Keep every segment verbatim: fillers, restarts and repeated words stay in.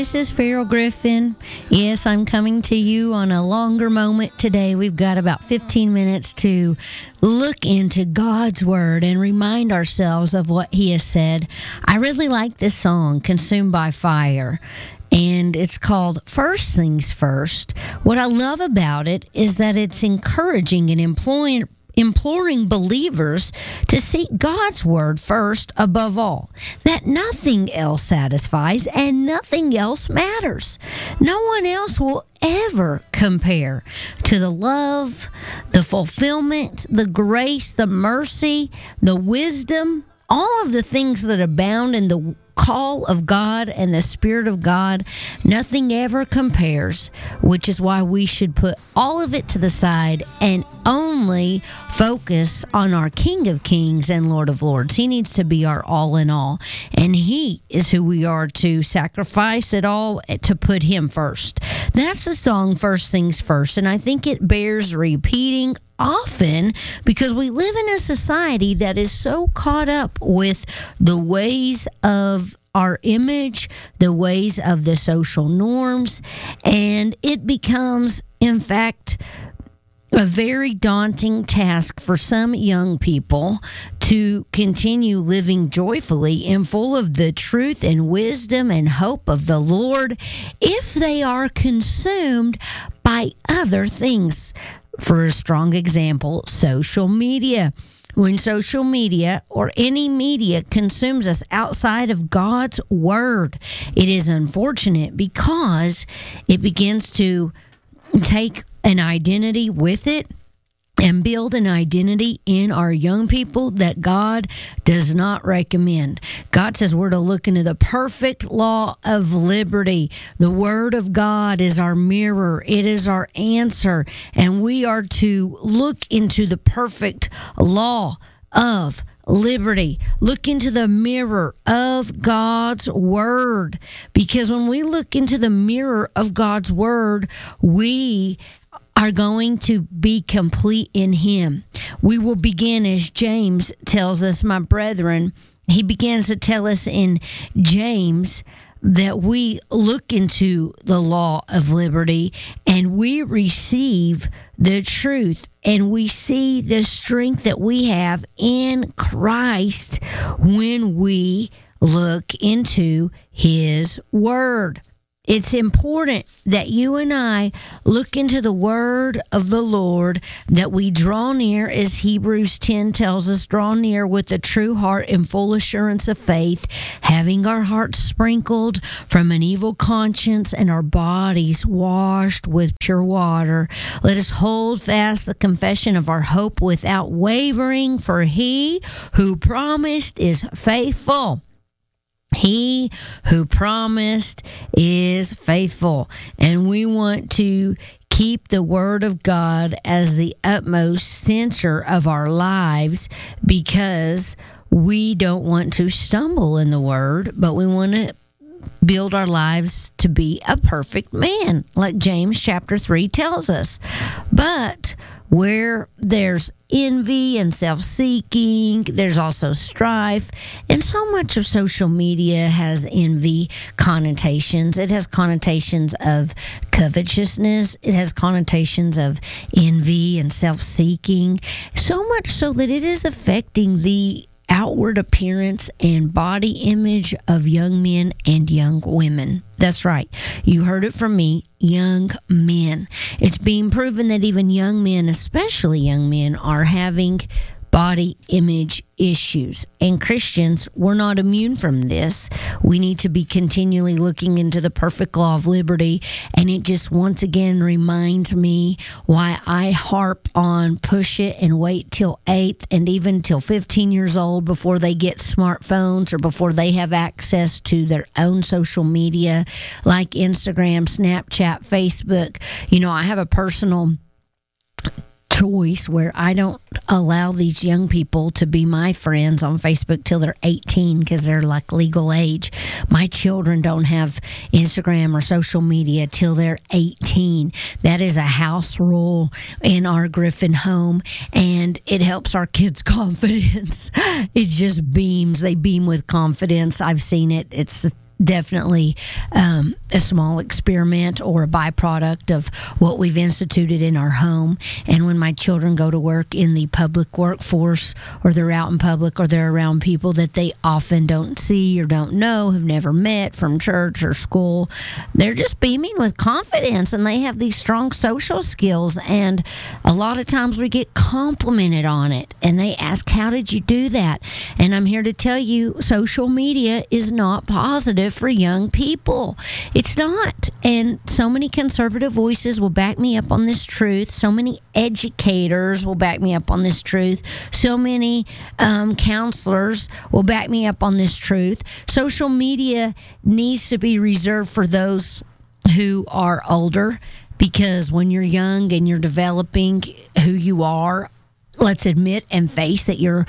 This is Farrell Griffin. Yes, I'm coming to you on a longer moment today. We've got about fifteen minutes to look into God's Word and remind ourselves of what He has said. I really like this song, Consumed by Fire, and it's called First Things First. What I love about it is that it's encouraging and employing imploring believers to seek God's word first above all, that nothing else satisfies and nothing else matters. No one else will ever compare to the love, the fulfillment, the grace, the mercy, the wisdom, all of the things that abound in the call of God and the Spirit of God. Nothing ever compares, which is why we should put all of it to the side and only focus on our King of Kings and Lord of Lords. He needs to be our all in all, and He is who we are to sacrifice it all to put Him first. That's the song, First Things First, and I think it bears repeating often because we live in a society that is so caught up with the ways of our image, the ways of the social norms, and it becomes, in fact, a very daunting task for some young people to continue living joyfully and full of the truth and wisdom and hope of the Lord if they are consumed by other things. For a strong example, social media. When social media or any media consumes us outside of God's word, it is unfortunate because it begins to take an identity with it and build an identity in our young people that God does not recommend. God says we're to look into the perfect law of liberty. The Word of God is our mirror. It is our answer. And we are to look into the perfect law of liberty. Look into the mirror of God's Word. Because when we look into the mirror of God's Word, we are going to be complete in Him. We will begin, as James tells us, my brethren, he begins to tell us in James that we look into the law of liberty and we receive the truth and we see the strength that we have in Christ when we look into His Word. It's important that you and I look into the word of the Lord, that we draw near, as Hebrews ten tells us, draw near with a true heart and full assurance of faith, having our hearts sprinkled from an evil conscience and our bodies washed with pure water. Let us hold fast the confession of our hope without wavering, for He who promised is faithful. He who promised is faithful, and we want to keep the Word of God as the utmost center of our lives because we don't want to stumble in the Word, but we want to build our lives to be a perfect man, like James chapter three tells us. But where there's envy and self-seeking, there's also strife. And so much of social media has envy connotations. It has connotations of covetousness. It has connotations of envy and self-seeking. So much so that it is affecting the outward appearance and body image of young men and young women. That's right. You heard it from me, young men. It's being proven that even young men, especially young men, are having body image issues. And Christians, we're not immune from this. We need to be continually looking into the perfect law of liberty. And it just once again reminds me why I harp on push it and wait till eighth and even till fifteen years old before they get smartphones or before they have access to their own social media like Instagram, Snapchat, Facebook. You know, I have a personal choice where I don't allow these young people to be my friends on Facebook till they're eighteen because they're like legal age. My children don't have Instagram or social media till they're eighteen. That is a house rule in our Griffin home, and it helps our kids' confidence. It just beams. They beam with confidence. I've seen it. It's definitely um, a small experiment or a byproduct of what we've instituted in our home. And when my children go to work in the public workforce, or they're out in public, or they're around people that they often don't see or don't know, have never met from church or school, they're just beaming with confidence, and they have these strong social skills. And a lot of times we get complimented on it, and they ask, how did you do that? And I'm here to tell you, social media is not positive for young people. It's not. And so many conservative voices will back me up on this truth. So many educators will back me up on this truth. So many um, counselors will back me up on this truth. Social media needs to be reserved for those who are older, because when you're young and you're developing who you are, let's admit and face that your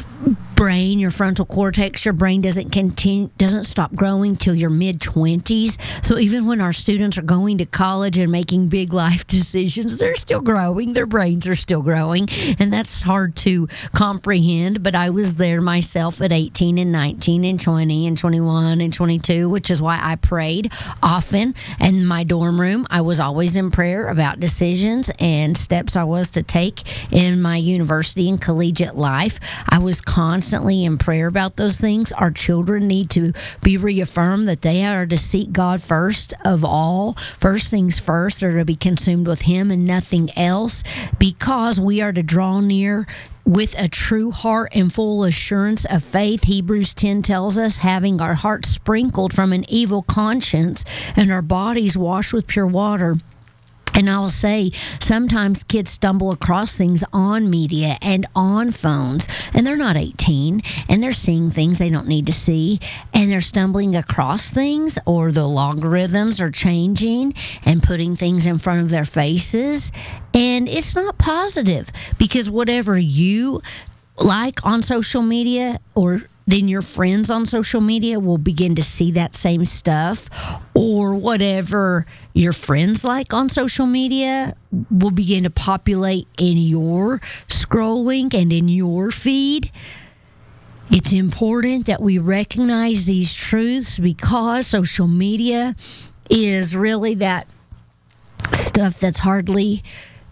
brain, your frontal cortex, your brain doesn't continue, doesn't stop growing till your mid twenties. So even when our students are going to college and making big life decisions, they're still growing. Their brains are still growing, and that's hard to comprehend. But I was there myself at eighteen and nineteen and twenty and twenty-one and twenty-two, which is why I prayed often. In my dorm room, I was always in prayer about decisions and steps I was to take in my university and collegiate life. I was constantly in prayer about those things. Our children need to be reaffirmed that they are to seek God first of all. First things first, they're to be consumed with Him and nothing else, because we are to draw near with a true heart and full assurance of faith. Hebrews ten tells us, having our hearts sprinkled from an evil conscience and our bodies washed with pure water. And I'll say, sometimes kids stumble across things on media and on phones, and they're not eighteen, and they're seeing things they don't need to see, and they're stumbling across things, or the logarithms are changing and putting things in front of their faces, and it's not positive, because whatever you like on social media, or then your friends on social media will begin to see that same stuff, or whatever your friends like on social media will begin to populate in your scrolling and in your feed. It's important that we recognize these truths, because social media is really that stuff that's hardly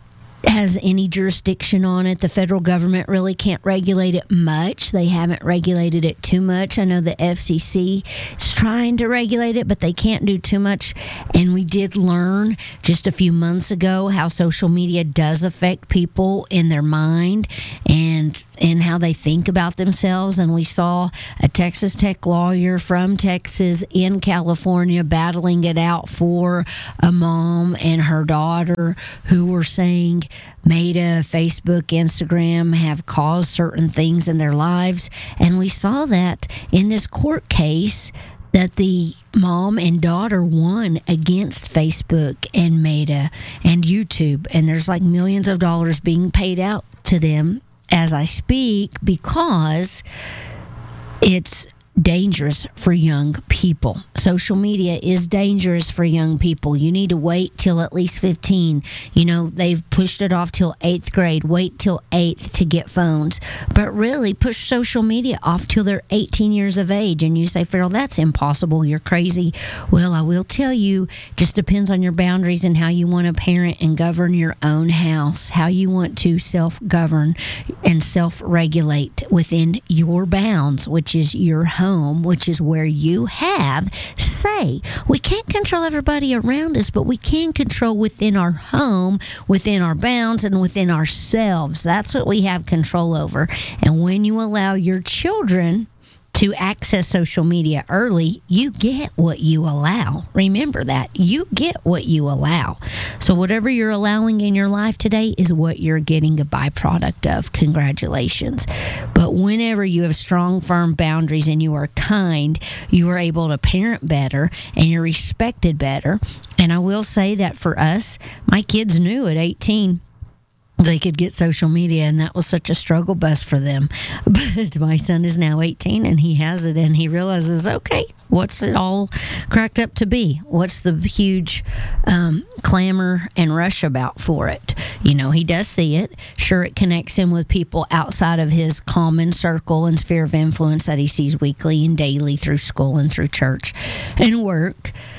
has any jurisdiction on it. The federal government really can't regulate it much. They haven't regulated it too much. I know the F C C is trying to regulate it, but they can't do too much. And we did learn just a few months ago how social media does affect people in their mind and and how they think about themselves. And we saw a Texas Tech lawyer from Texas in California battling it out for a mom and her daughter who were saying Meta, Facebook, Instagram have caused certain things in their lives. And we saw that in this court case, that the mom and daughter won against Facebook and Meta and YouTube. And there's like millions of dollars being paid out to them as I speak, because it's dangerous for young people. Social media is dangerous for young people. You need to wait till at least fifteen. You know, they've pushed it off till eighth grade. Wait till eighth to get phones. But really, push social media off till they're eighteen years of age. And you say, Farrell, that's impossible. You're crazy. Well, I will tell you, just depends on your boundaries and how you want to parent and govern your own house, how you want to self-govern and self-regulate within your bounds, which is your home, which is where you have say. We can't control everybody around us, but we can control within our home, within our bounds, and within ourselves. That's what we have control over. And when you allow your children to access social media early, you get what you allow. Remember that. You get what you allow. So whatever you're allowing in your life today is what you're getting a byproduct of. Congratulations. But whenever you have strong, firm boundaries and you are kind, you are able to parent better and you're respected better. And I will say that for us, my kids knew at eighteen they could get social media, and that was such a struggle bus for them. But my son is now eighteen, and he has it, and he realizes, okay, what's it all cracked up to be? What's the huge um, clamor and rush about for it? You know, he does see it. Sure, it connects him with people outside of his common circle and sphere of influence that he sees weekly and daily through school and through church and work.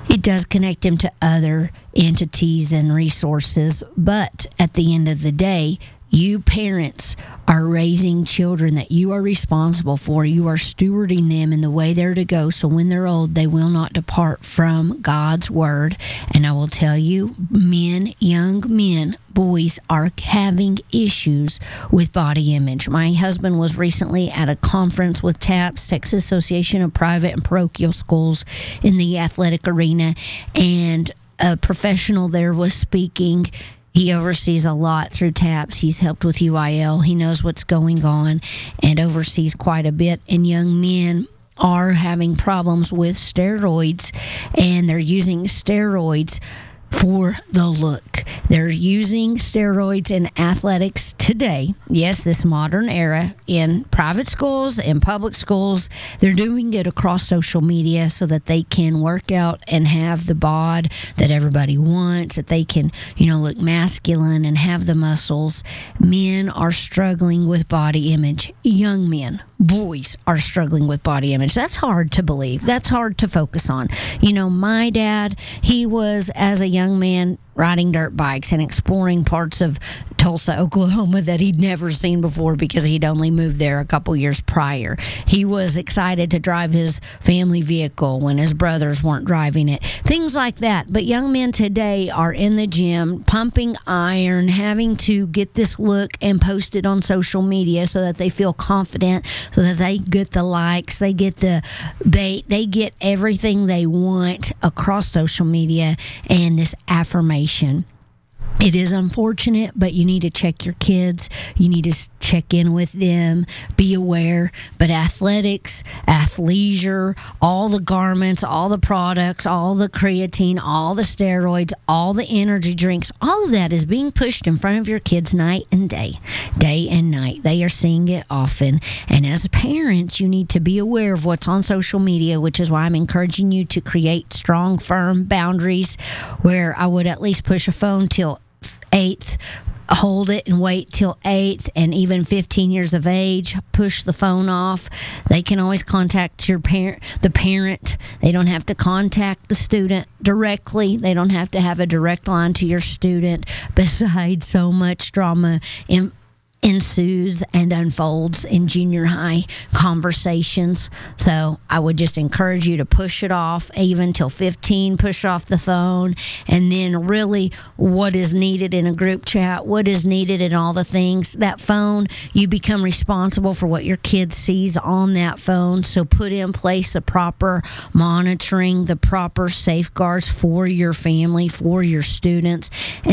It does connect them to other entities and resources, but at the end of the day, you parents are raising children that you are responsible for. You are stewarding them in the way they're to go, so when they're old, they will not depart from God's word. And I will tell you, men, young men, boys are having issues with body image. My husband was recently at a conference with TAPS, Texas Association of Private and Parochial Schools, in the athletic arena, and a professional there was speaking. He oversees a lot through TAPS. He's helped with U I L. He knows what's going on and oversees quite a bit. And young men are having problems with steroids, and they're using steroids for the look. They're using steroids in athletics today. Yes, this modern era, in private schools, in public schools, they're doing it across social media so that they can work out and have the bod that everybody wants, that they can, you know, look masculine and have the muscles. Men are struggling with body image. Young men, boys are struggling with body image. That's hard to believe. That's hard to focus on. You know, my dad, he was, as a young man, riding dirt bikes and exploring parts of Tulsa, Oklahoma that he'd never seen before because he'd only moved there a couple years prior. He was excited to drive his family vehicle when his brothers weren't driving it. Things like that. But young men today are in the gym, pumping iron, having to get this look and post it on social media so that they feel confident, so that they get the likes, they get the bait, they get everything they want across social media and this affirmation. It is unfortunate, but you need to check your kids. You need to check in with them, be aware. But athletics, athleisure, all the garments, all the products, all the creatine, all the steroids, all the energy drinks, all of that is being pushed in front of your kids night and day, day and night. They are seeing it often. And as parents, you need to be aware of what's on social media, which is why I'm encouraging you to create strong, firm boundaries where I would at least push a phone till eighth, hold it and wait till eighth, and even fifteen years of age, push the phone off. They can always contact your parent, the parent. They don't have to contact the student directly. They don't have to have a direct line to your student. Besides, so much drama in ensues and unfolds in junior high conversations. So I would just encourage you to push it off even till fifteen, push off the phone, and then really what is needed in a group chat, what is needed in all the things. That phone, you become responsible for what your kid sees on that phone. So put in place the proper monitoring, the proper safeguards for your family, for your students. And